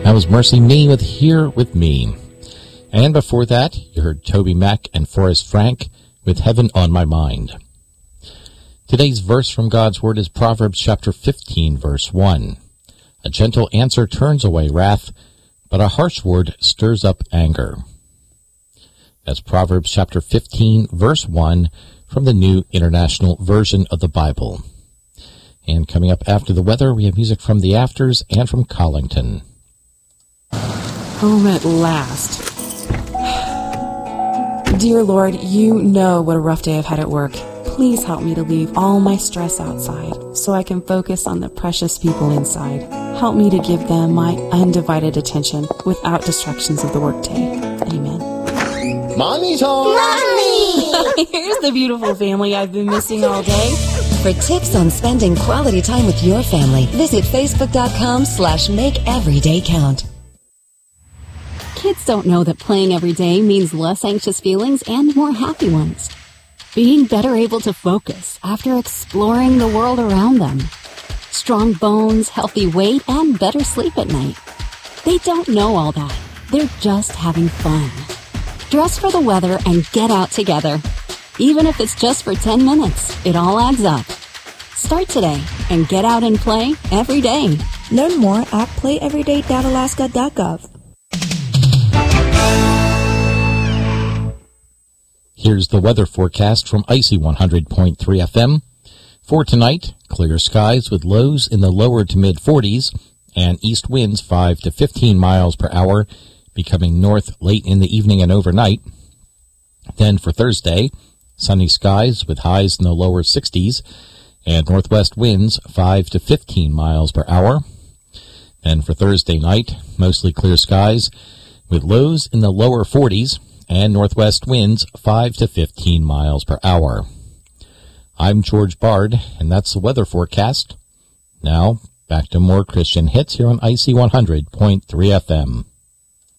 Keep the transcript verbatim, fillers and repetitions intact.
That was Mercy Me with Here With Me. And before that, you heard Toby Mac and Forrest Frank with Heaven on My Mind. Today's verse from God's Word is Proverbs chapter fifteen, verse one. A gentle answer turns away wrath, but a harsh word stirs up anger. That's Proverbs chapter fifteen, verse one from the New International Version of the Bible. And coming up after the weather, we have music from the Afters and from Collington. Home at last. Dear Lord, you know what a rough day I've had at work. Please help me to leave all my stress outside so I can focus on the precious people inside. Help me to give them my undivided attention without distractions of the workday. Amen. Mommy's home! Mommy! Here's the beautiful family I've been missing all day. For tips on spending quality time with your family, visit facebook.com slash make every day count. Kids don't know that playing every day means less anxious feelings and more happy ones. Being better able to focus after exploring the world around them. Strong bones, healthy weight, and better sleep at night. They don't know all that. They're just having fun. Dress for the weather and get out together. Even if it's just for ten minutes, it all adds up. Start today and get out and play every day. Learn more at play everyday dot alaska dot gov. Here's the weather forecast from Icy one hundred point three F M. For tonight, clear skies with lows in the lower to mid forties and east winds five to fifteen miles per hour, becoming north late in the evening and overnight. Then for Thursday, sunny skies with highs in the lower sixties and northwest winds five to fifteen miles per hour. Then for Thursday night, mostly clear skies with lows in the lower forties and northwest winds five to fifteen miles per hour. I'm George Bard, and that's the weather forecast. Now, back to more Christian hits here on Icy one hundred point three F M.